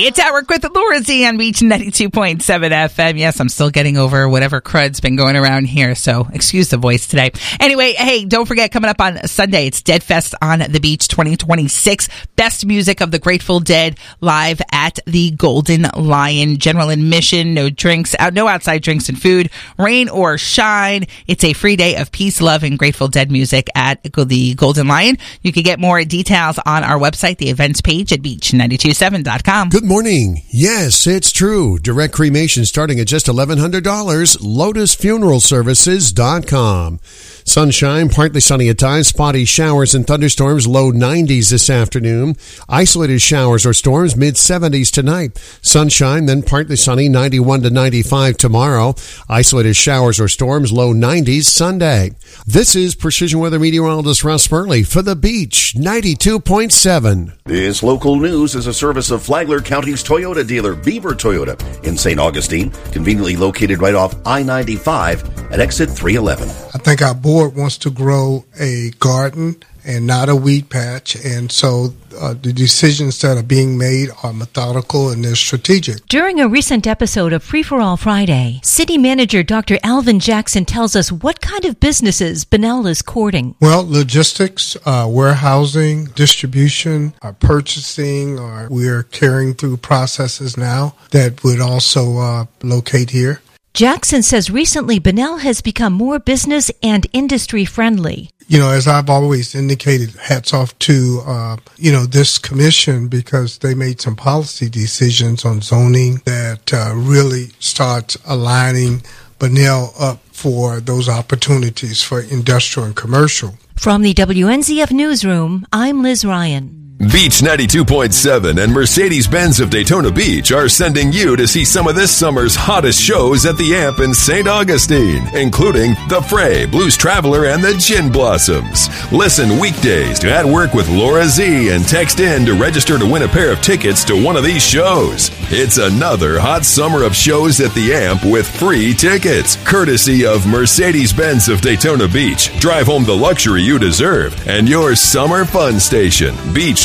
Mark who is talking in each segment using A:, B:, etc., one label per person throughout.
A: Hey, it's At Work with Laura Z on Beach 92.7 FM. Yes, I'm still getting over whatever crud's been going around here, so excuse the voice today. Anyway, hey, don't forget, coming up on Sunday, it's Dead Fest on the Beach 2026. Best music of the Grateful Dead live at the Golden Lion. General admission, no drinks, no outside drinks and food, rain or shine. It's a free day of peace, love, and Grateful Dead music at the Golden Lion. You can get more details on our website, the events page at beach927.com.
B: Good morning. Yes, it's true. Direct cremation starting at just $1,100. LotusFuneralServices.com. Sunshine, partly sunny at times, spotty showers and thunderstorms, low 90s this afternoon. Isolated showers or storms, mid-70s tonight. Sunshine, then partly sunny, 91 to 95 tomorrow. Isolated showers or storms, low 90s Sunday. This is Precision Weather Meteorologist Russ Burley for the Beach 92.7.
C: This local news is a service of Flagler County's Toyota dealer, Beaver Toyota, in St. Augustine, conveniently located right off I-95 at exit 311.
D: I think our board wants to grow a garden and not a weed patch, and so the decisions that are being made are methodical and they're strategic.
E: During a recent episode of Free for All Friday, City Manager Dr. Alvin Jackson tells us what kind of businesses Bunnell is courting.
D: Well, logistics, warehousing, distribution, purchasing, we're carrying through processes now that would also locate here.
E: Jackson says recently Bunnell has become more business and industry friendly.
D: You know, as I've always indicated, hats off to, this commission because they made some policy decisions on zoning that really starts aligning Bunnell up for those opportunities for industrial and commercial.
E: From the WNZF Newsroom, I'm Liz Ryan.
F: Beach 92.7 and Mercedes-Benz of Daytona Beach are sending you to see some of this summer's hottest shows at the Amp in St. Augustine, including The Fray, Blues Traveler, and the Gin Blossoms. Listen weekdays to At Work with Laura Z and text in to register to win a pair of tickets to one of these shows. It's another hot summer of shows at the Amp with free tickets, courtesy of Mercedes-Benz of Daytona Beach. Drive home the luxury you deserve and your summer fun station, Beach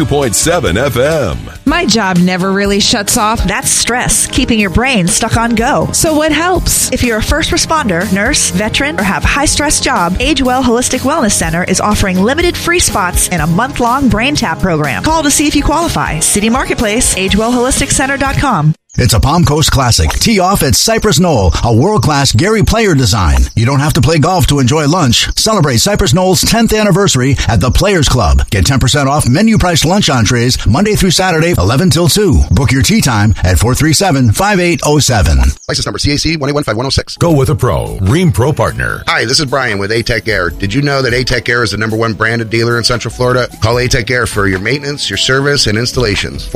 F: 92.7 FM.
G: My job never really shuts off.
H: That's stress, keeping your brain stuck on go.
G: So what helps?
H: If you're a first responder, nurse, veteran, or have a high-stress job, AgeWell Holistic Wellness Center is offering limited free spots in a month-long brain tap program. Call to see if you qualify. City Marketplace, AgeWellHolisticCenter.com.
I: It's a Palm Coast Classic. Tee off at Cypress Knoll, a world-class Gary Player design. You don't have to play golf to enjoy lunch. Celebrate Cypress Knoll's 10th anniversary at the Players Club. Get 10% off menu-priced lunch entrees Monday through Saturday, 11 till 2. Book your tee time at 437-5807.
J: License number CAC 1815106.
F: Go with a pro. Rheem Pro Partner.
J: Hi, this is Brian with A-Tech Air. Did you know that A-Tech Air is the #1 branded dealer in Central Florida? Call A-Tech Air for your maintenance, your service, and installations.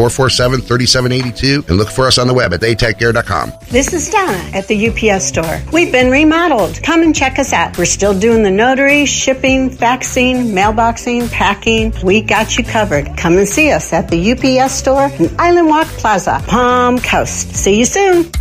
J: 447-3782 and look for us on the web at atechcair.com.
K: This is Donna at the UPS store. We've been remodeled. Come and check us out. We're still doing the notary, shipping, faxing, mailboxing, packing. We got you covered. Come and see us at the UPS store in Island Walk Plaza, Palm Coast. See you soon.